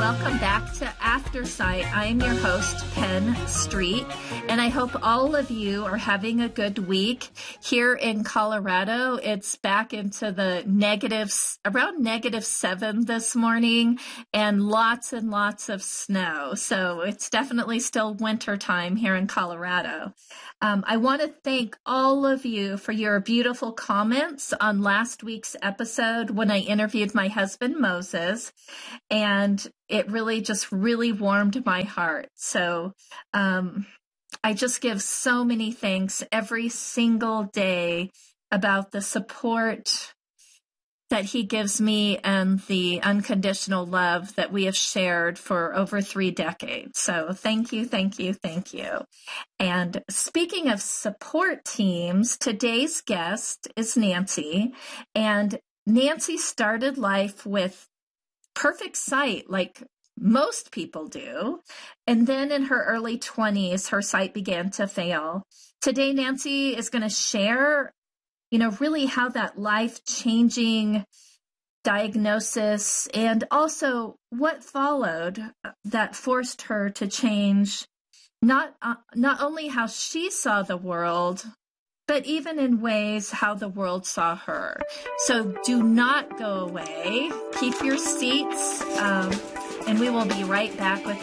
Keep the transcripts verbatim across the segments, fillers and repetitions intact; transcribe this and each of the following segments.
welcome back to After Sight. I am your host, Penn Street, and I hope all of you are having a good week. Here in Colorado, it's back into the negatives, around negative seven this morning, and lots and lots of snow. So it's definitely still winter time here in Colorado. Um, I want to thank all of you for your beautiful comments on last week's episode when I interviewed my husband, Moses, and it really just really warmed my heart. So um, I just give so many thanks every single day about the support that he gives me and the unconditional love that we have shared for over three decades. So thank you, thank you, thank you. And speaking of support teams, today's guest is Nancy. And Nancy started life with perfect sight, like most people do. And then in her early twenties, her sight began to fail. Today, Nancy is going to share you know, really how that life-changing diagnosis and also what followed that forced her to change not uh, not only how she saw the world, but even in ways how the world saw her. So do not go away. Keep your seats, um, and we will be right back with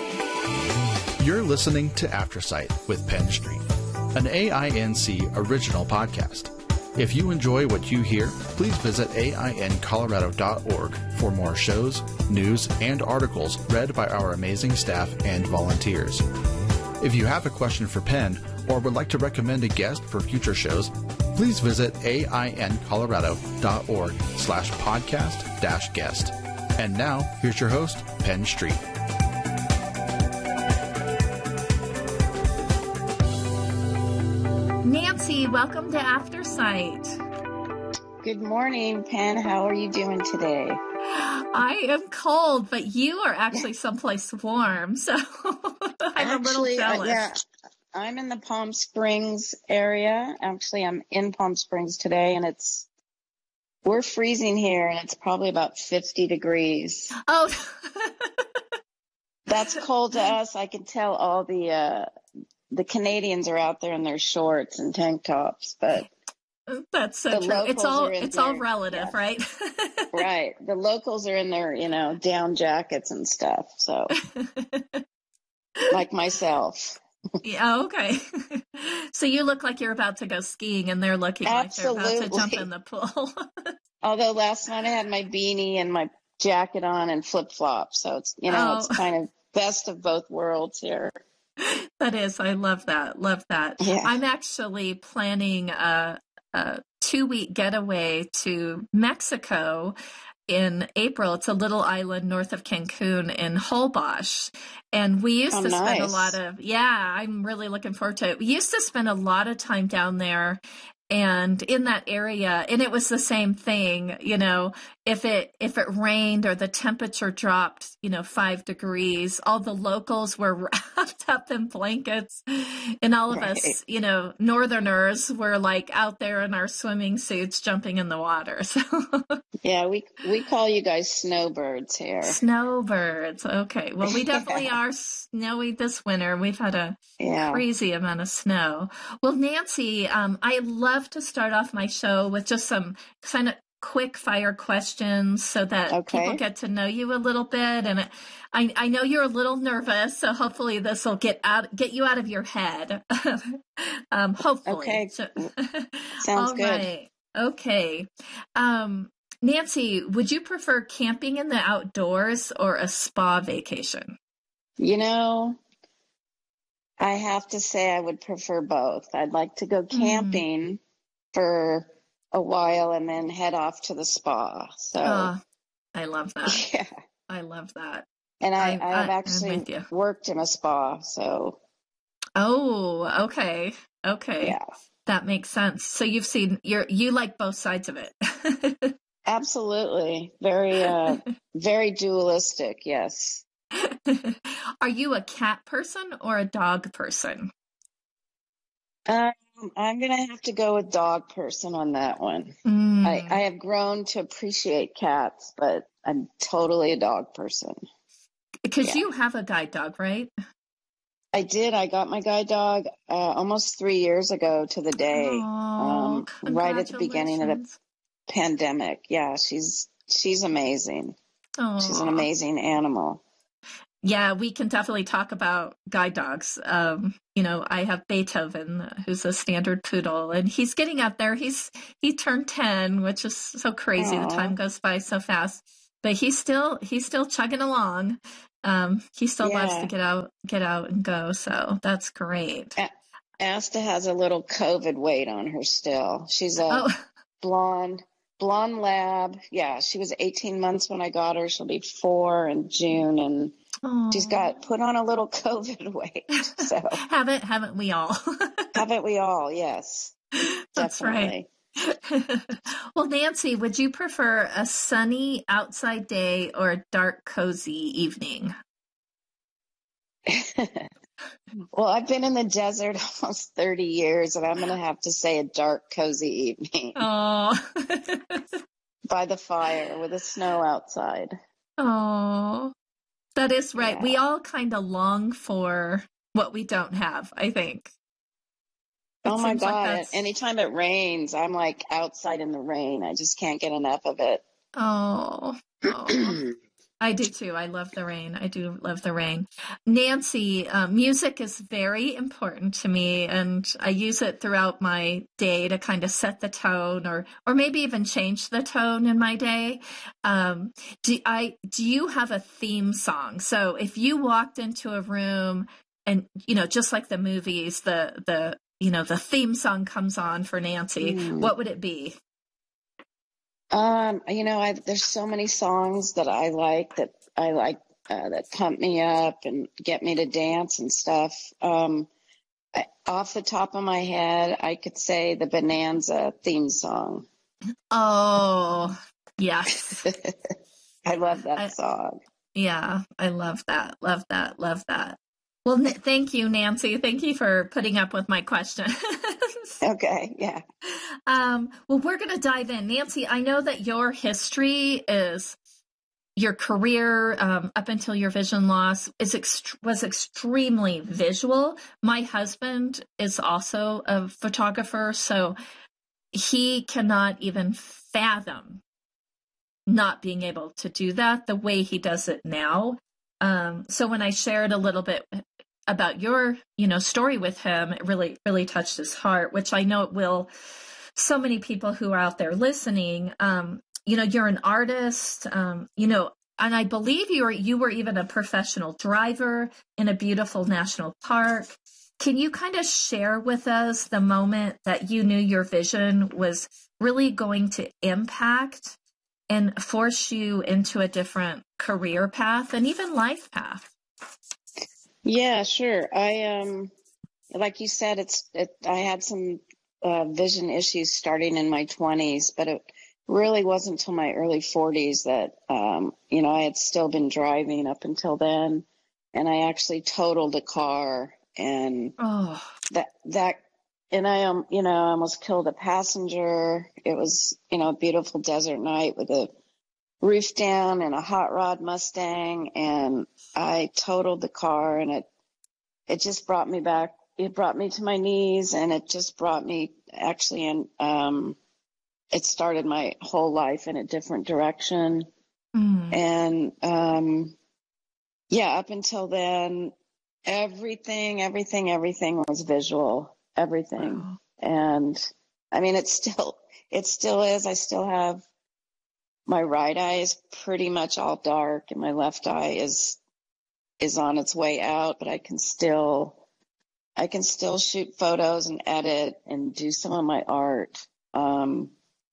Nancy. You're listening to Aftersight with Penn Street, an A I N C original podcast. If you enjoy what you hear, please visit A I N colorado dot org for more shows, news, and articles read by our amazing staff and volunteers. If you have a question for Penn or would like to recommend a guest for future shows, please visit A I N colorado dot org slash podcast dash guest. And now, here's your host, Penn Street. Nancy, welcome to After Sight. Good morning, Penn. How are you doing today? I am cold, but you are actually someplace warm, so I'm actually, a little jealous. Uh, yeah, I'm in the Palm Springs area. Actually, I'm in Palm Springs today, and it's we're freezing here, and it's probably about fifty degrees. Oh, that's cold to us. I can tell all the uh, the Canadians are out there in their shorts and tank tops, but that's so true. It's all it's their, all relative, yeah. Right? Right. The locals are in their, you know, down jackets and stuff. So, like myself. Yeah. Okay. So you look like you're about to go skiing, and they're looking Absolutely. like they're about to jump in the pool. Although last night I had my beanie and my jacket on and flip flops, so it's you know oh. it's kind of best of both worlds here. That is, I love that. Love that. Yeah. I'm actually planning a, a two-week getaway to Mexico in April. It's a little island north of Cancun in Holbox. And we used oh, to spend nice. a lot of, yeah, I'm really looking forward to it. We used to spend a lot of time down there and in that area, and it was the same thing, you know, if it, if it rained or the temperature dropped, you know, five degrees, all the locals were wrapped up in blankets, and all of right. us, you know, Northerners were like out there in our swimming suits jumping in the water. So yeah, we, we call you guys snowbirds here. Snowbirds. Okay. Well, we definitely yeah. are snowy this winter. We've had a yeah. crazy amount of snow. Well, Nancy, um, I love to start off my show with just some kind of quick fire questions so that okay. people get to know you a little bit. And I, I know you're a little nervous, so hopefully this will get out, get you out of your head. um, hopefully. Okay. So, Sounds all good. Right. Okay. Um, Nancy, would you prefer camping in the outdoors or a spa vacation? You know, I have to say I would prefer both. I'd like to go camping mm. for a while and then head off to the spa. So oh, I love that. Yeah. I love that. And I, I, I've I, actually worked in a spa, so. Oh, okay. Okay. Yeah. That makes sense. So you've seen, you're, you like both sides of it. Absolutely. Very, uh, very dualistic. Yes. Are you a cat person or a dog person? Um, I'm going to have to go with dog person on that one. Mm. I, I have grown to appreciate cats, but I'm totally a dog person. Because Yeah. you have a guide dog, right? I did. I got my guide dog uh, almost three years ago to the day, Oh, um, right at the beginning of the congratulations. pandemic. Yeah, she's she's amazing. She's an Oh, amazing animal. yeah, we can definitely talk about guide dogs. Um, you know, I have Beethoven, who's a standard poodle, and he's getting up there. He's he turned ten, which is so crazy. The time Aw. goes by so fast. But he's still he's still chugging along. Um, he still loves to Yeah. get out get out and go. So that's great. A- Asta has a little COVID weight on her still. She's a Oh, blonde blonde lab. Yeah, she was eighteen months when I got her. She'll be four in June, and she's oh. got put on a little COVID weight. So haven't haven't we all? haven't we all? Yes, That's right. definitely. Well, Nancy, would you prefer a sunny outside day or a dark, cozy evening? Well, I've been in the desert almost thirty years, and I'm going to have to say a dark, cozy evening Oh, by the fire with the snow outside. oh, that is right. Yeah. We all kind of long for what we don't have, I think. It Oh my seems like God. that's- Anytime it rains, I'm like outside in the rain. I just can't get enough of it. Oh, oh. I do too. I love the rain. I do love the rain. Nancy, uh, music is very important to me, and I use it throughout my day to kind of set the tone, or or maybe even change the tone in my day. Um, do I do you have a theme song? So if you walked into a room, and you know, just like the movies, the the you know the theme song comes on for Nancy, Mm. what would it be? Um, you know, I, there's so many songs that I like that I like uh, that pump me up and get me to dance and stuff. Um, I, off the top of my head, I could say the Bonanza theme song. Oh, yes. I love that I- song. Yeah, I love that. Love that. Love that. Well, n- thank you, Nancy. Thank you for putting up with my question. Okay, yeah. um, well, we're going to dive in. Nancy, I know that your history is your career um, up until your vision loss is ext- was extremely visual. My husband is also a photographer, so he cannot even fathom not being able to do that the way he does it now. Um, so when I shared a little bit about your, you know, story with him, it really, really touched his heart, which I know it will. So many people who are out there listening, um, you know, you're an artist, um, you know, and I believe you were, you were even a professional driver in a beautiful national park. Can you kind of share with us the moment that you knew your vision was really going to impact and force you into a different career path and even life path? Yeah, sure. I um, like you said, it's it. I had some uh, vision issues starting in my twenties, but it really wasn't until my early forties that um, you know, I had still been driving up until then, and I actually totaled a car, and Oh, that that, and I um, you know, I almost killed a passenger. It was, you know, a beautiful desert night with a roof down and a hot rod Mustang, and I totaled the car, and it it just brought me back. It brought me to my knees, and it just brought me actually in. Um, it started my whole life in a different direction, mm. and um, yeah, up until then, everything, everything, everything was visual. Everything, Wow. and I mean, it still, it still is. I still have. My right eye is pretty much all dark, and my left eye is is on its way out, but I can still I can still shoot photos and edit and do some of my art. Um,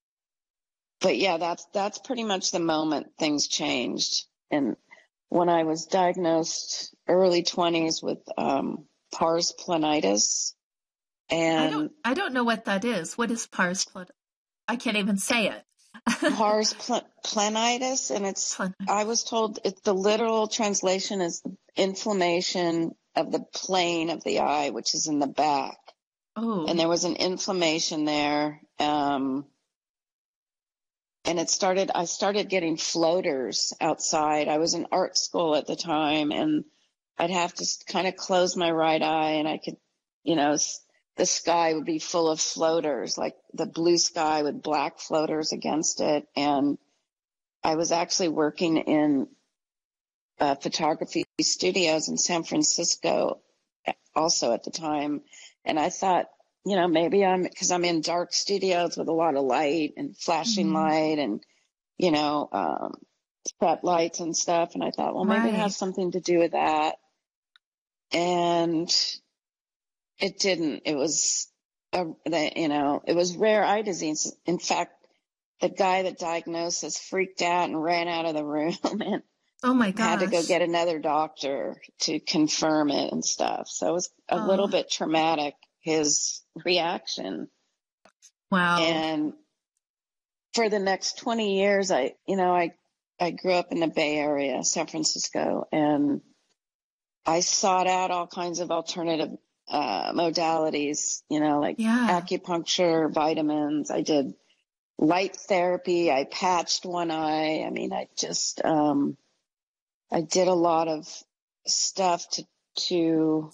but yeah, that's that's pretty much the moment things changed. And when I was diagnosed early twenties with um, pars planitis, and I don't I don't know what that is. What is pars planitis? I can't even say it. pars pl- planitis, and it's Plan- I was told it's the literal translation is the inflammation of the plane of the eye, which is in the back. Oh, And there was an inflammation there. Um, and it started, I started getting floaters outside. I was in art school at the time, and I'd have to kind of close my right eye, and I could, you know, the sky would be full of floaters, like the blue sky with black floaters against it. And I was actually working in uh, photography studios in San Francisco also at the time. And I thought, you know, maybe I'm, because I'm in dark studios with a lot of light and flashing mm-hmm. light and, you know, um, spotlights and stuff. And I thought, well, maybe right. it has something to do with that. And it didn't. It was, a, you know, it was rare eye disease. In fact, the guy that diagnosed us freaked out and ran out of the room and oh my gosh. had to go get another doctor to confirm it and stuff. So it was a oh. little bit traumatic, his reaction. Wow. And for the next twenty years, I, you know, I, I grew up in the Bay Area, San Francisco, and I sought out all kinds of alternative uh, modalities, you know, like yeah. acupuncture, vitamins. I did light therapy. I patched one eye. I mean, I just, um, I did a lot of stuff to, to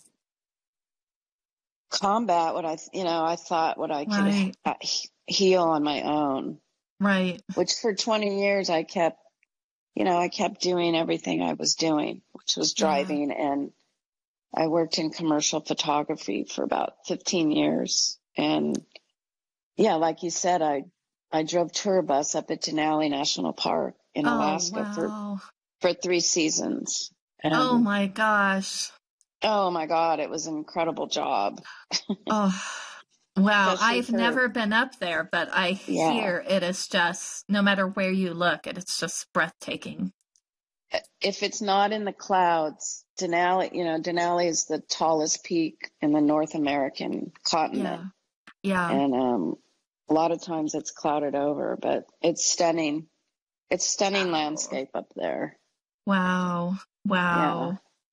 combat what I, you know, I thought what I could right. uh, heal on my own. Right. Which for twenty years I kept, you know, I kept doing everything I was doing, which was driving. Yeah. And I worked in commercial photography for about fifteen years. And yeah, like you said, I, I drove tour bus up at Denali National Park in oh, Alaska wow. for, for three seasons. And, oh my gosh. Oh my God. It was an incredible job. oh, wow. Especially I've for, never been up there, but I yeah. hear it is just, no matter where you look, it's just breathtaking. If it's not in the clouds, Denali, you know, Denali is the tallest peak in the North American continent. Yeah. yeah. And um, a lot of times it's clouded over, but it's stunning. It's stunning wow. landscape up there. Wow. Wow. Yeah.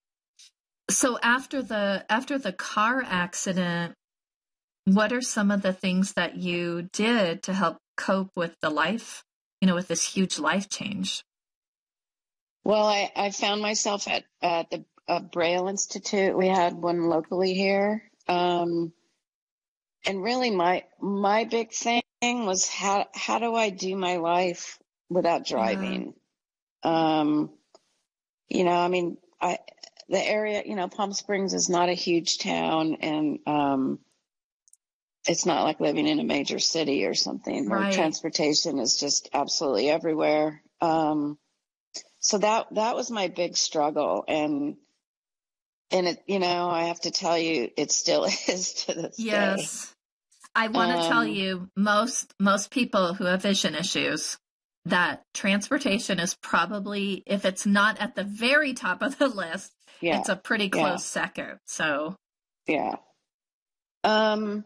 So after the after the car accident, what are some of the things that you did to help cope with the life, you know, with this huge life change? Well, I, I found myself at, at the uh, Braille Institute. We had one locally here. Um, and really my, my big thing was how, how do I do my life without driving? Yeah. Um, you know, I mean, I, the area, you know, Palm Springs is not a huge town, and, um, it's not like living in a major city or something where right. transportation is just absolutely everywhere. Um, So that, that was my big struggle. And, and it, you know, I have to tell you, it still is to this yes. day. Yes. I want to um, tell you, most, most people who have vision issues, that transportation is probably, if it's not at the very top of the list, yeah, it's a pretty close yeah. second. So. Yeah. Um,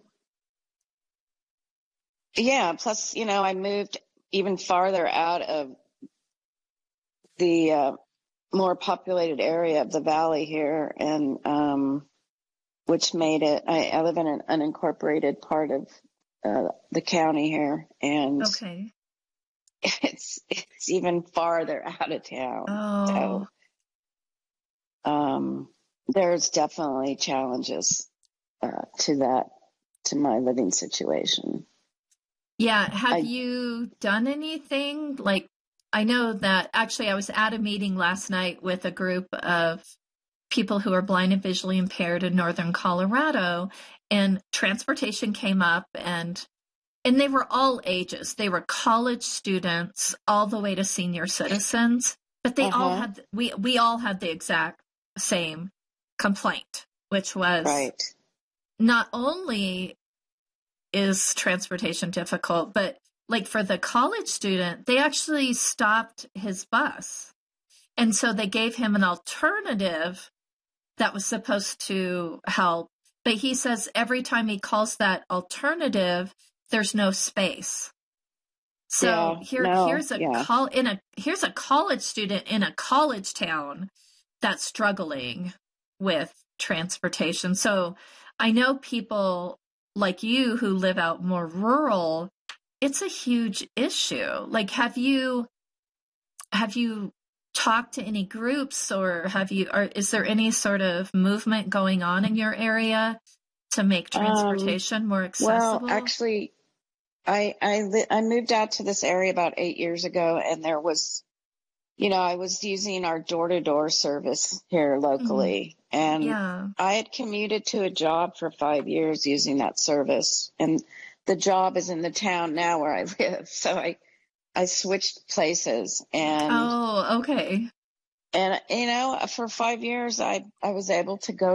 yeah. Plus, you know, I moved even farther out of the uh, more populated area of the valley here, and um, which made it, I, I live in an unincorporated part of uh, the county here, and okay. it's it's even farther out of town. Oh. So um, there's definitely challenges uh, to that, to my living situation. Yeah. Have I, you done anything like, I know that actually I was at a meeting last night with a group of people who are blind and visually impaired in northern Colorado, and transportation came up, and and they were all ages. They were college students all the way to senior citizens, but they uh-huh. all had, we, we all had the exact same complaint, which was right. not only is transportation difficult, but like for the college student, they actually stopped his bus. And so they gave him an alternative that was supposed to help. But he says every time he calls that alternative, there's no space. So yeah, here, no, here's a yeah. col- in a here's a college student in a college town that's struggling with transportation. So I know people like you who live out more rural it's a huge issue. Like, have you, have you talked to any groups, or have you, or is there any sort of movement going on in your area to make transportation um, more accessible? Well, actually, I, I, li- I moved out to this area about eight years ago, and there was, you know, I was using our door-to-door service here locally, mm-hmm. and yeah. I had commuted to a job for five years using that service, and the job is in the town now where I live. So I, I switched places, and oh, okay. And, you know, for five years, I, I was able to go